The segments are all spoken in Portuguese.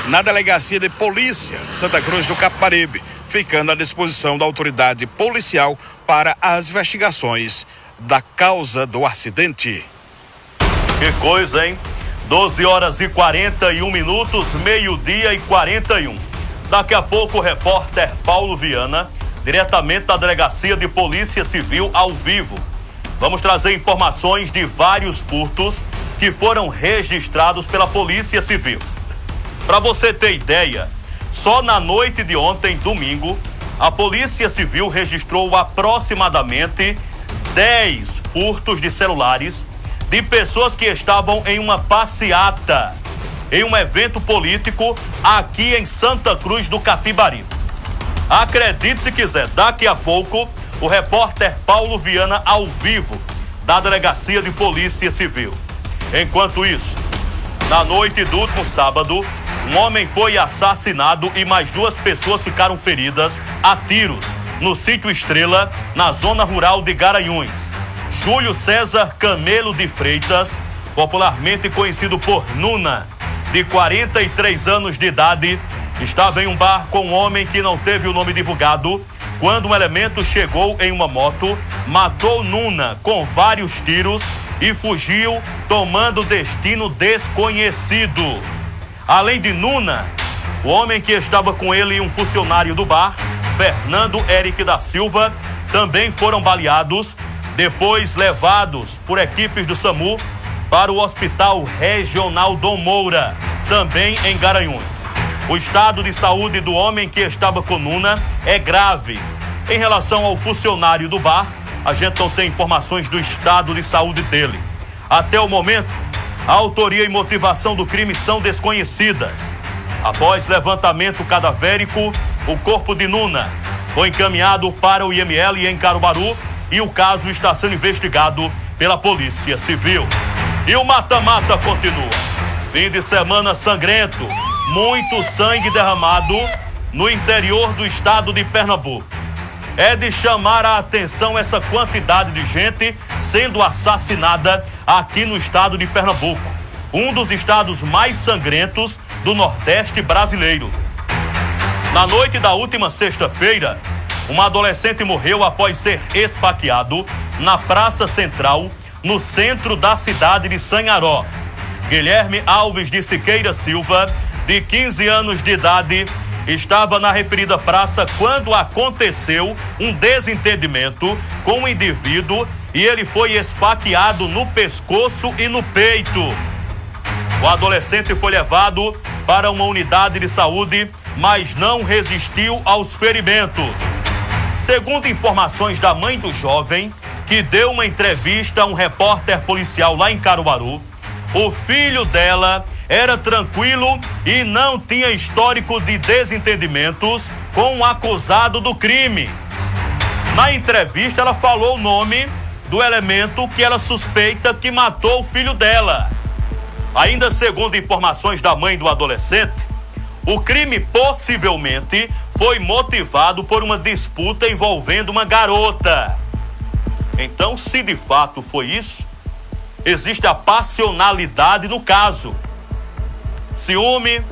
na Delegacia de Polícia de Santa Cruz do Capibaribe, ficando à disposição da autoridade policial para as investigações da causa do acidente. Que coisa, hein? 12h41, meio-dia e 41. Daqui a pouco o repórter Paulo Viana, diretamente da Delegacia de Polícia Civil, ao vivo. Vamos trazer informações de vários furtos que foram registrados pela Polícia Civil. Para você ter ideia, só na noite de ontem, domingo, a Polícia Civil registrou aproximadamente 10 furtos de celulares de pessoas que estavam em uma passeata, em um evento político aqui em Santa Cruz do Capibaribe. Acredite se quiser, daqui a pouco o repórter Paulo Viana ao vivo da Delegacia de Polícia Civil. Enquanto isso, na noite do último sábado, um homem foi assassinado e mais 2 pessoas ficaram feridas a tiros no sítio Estrela, na zona rural de Garanhuns. Júlio César Camelo de Freitas, popularmente conhecido por Nuna, de 43 anos de idade, estava em um bar com um homem que não teve o nome divulgado, quando um elemento chegou em uma moto, matou Nuna com vários tiros e fugiu, tomando destino desconhecido. Além de Nuna, o homem que estava com ele e um funcionário do bar, Fernando Eric da Silva, também foram baleados, depois levados por equipes do SAMU para o Hospital Regional Dom Moura, também em Garanhuns. O estado de saúde do homem que estava com Nuna é grave. Em relação ao funcionário do bar, a gente não tem informações do estado de saúde dele. Até o momento, a autoria e motivação do crime são desconhecidas. Após levantamento cadavérico, o corpo de Nuna foi encaminhado para o IML em Caruaru e o caso está sendo investigado pela Polícia Civil. E o mata-mata continua. Fim de semana sangrento, muito sangue derramado no interior do estado de Pernambuco. É de chamar a atenção essa quantidade de gente sendo assassinada aqui no estado de Pernambuco, um dos estados mais sangrentos do Nordeste brasileiro. Na noite da última sexta-feira, uma adolescente morreu após ser esfaqueado na Praça Central, no centro da cidade de Sanharó. Guilherme Alves de Siqueira Silva, de 15 anos de idade, estava na referida praça quando aconteceu um desentendimento com o indivíduo e ele foi esfaqueado no pescoço e no peito. O adolescente foi levado para uma unidade de saúde, mas não resistiu aos ferimentos. Segundo informações da mãe do jovem, que deu uma entrevista a um repórter policial lá em Caruaru, o filho dela era tranquilo e não tinha histórico de desentendimentos com o acusado do crime. Na entrevista, ela falou o nome do elemento que ela suspeita que matou o filho dela. Ainda segundo informações da mãe do adolescente, o crime possivelmente foi motivado por uma disputa envolvendo uma garota. Então, se de fato foi isso, existe a passionalidade no caso. Ciúme,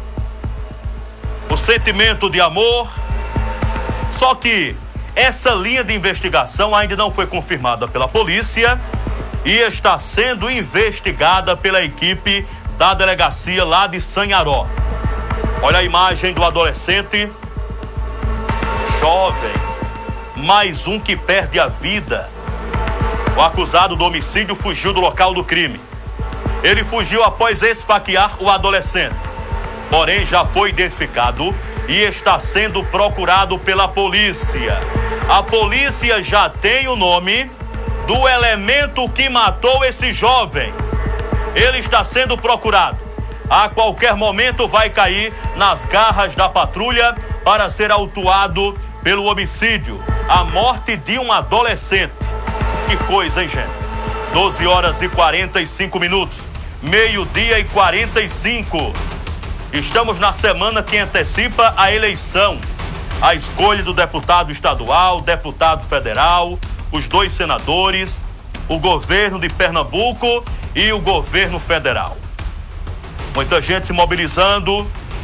o sentimento de amor. Só que essa linha de investigação ainda não foi confirmada pela polícia e está sendo investigada pela equipe da delegacia lá de Sanharó. Olha a imagem do adolescente, jovem, mais um que perde a vida. O acusado do homicídio fugiu do local do crime. Ele fugiu após esfaquear o adolescente, porém já foi identificado e está sendo procurado pela polícia. A polícia já tem o nome do elemento que matou esse jovem. Ele está sendo procurado. A qualquer momento vai cair nas garras da patrulha para ser autuado pelo homicídio, a morte de um adolescente. Que coisa, hein, gente? 12h45, meio-dia e 45. Estamos na semana que antecipa a eleição, a escolha do deputado estadual, deputado federal, os 2 senadores, o governo de Pernambuco e o governo federal. Muita gente se mobilizando